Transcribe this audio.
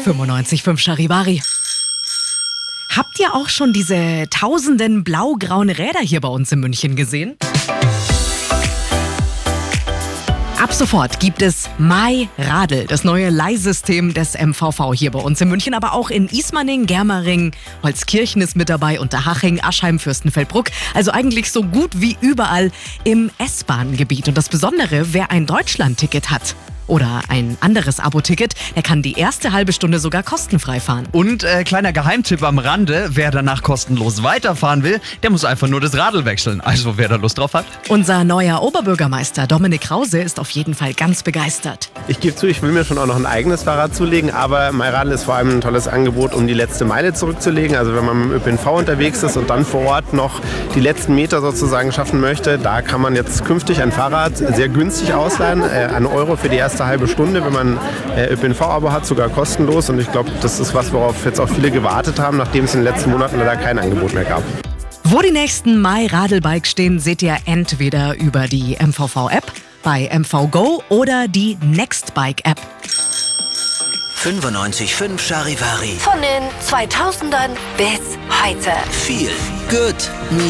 95,5 Charivari. Habt ihr auch schon diese tausenden blau-grauen Räder hier bei uns in München gesehen? Ab sofort gibt es MyRadl, das neue Leihsystem des MVV hier bei uns in München, aber auch in Ismaning, Germering, Holzkirchen ist mit dabei, Unterhaching, Aschheim, Fürstenfeldbruck. Also eigentlich so gut wie überall im S-Bahn-Gebiet. Und das Besondere, wer ein Deutschland-Ticket hat oder ein anderes Abo-Ticket, der kann die erste halbe Stunde sogar kostenfrei fahren. Und kleiner Geheimtipp am Rande, wer danach kostenlos weiterfahren will, der muss einfach nur das Radl wechseln. Also wer da Lust drauf hat. Unser neuer Oberbürgermeister Dominik Krause ist auf jeden Fall ganz begeistert. Ich gebe zu, ich will mir schon auch noch ein eigenes Fahrrad zulegen, aber MyRadl ist vor allem ein tolles Angebot, um die letzte Meile zurückzulegen. Also wenn man mit dem ÖPNV unterwegs ist und dann vor Ort noch die letzten Meter sozusagen schaffen möchte, da kann man jetzt künftig ein Fahrrad sehr günstig ausleihen. 1 Euro für die erste halbe Stunde, wenn man ÖPNV-Abo hat, sogar kostenlos. Und ich glaube, das ist was, worauf jetzt auch viele gewartet haben, nachdem es in den letzten Monaten leider kein Angebot mehr gab. Wo die nächsten MyRadl-Bikes stehen, seht ihr entweder über die MVV-App, bei MVGo oder die Nextbike-App. 95,5 Charivari. Von den 2000ern bis heute. Viel Good News.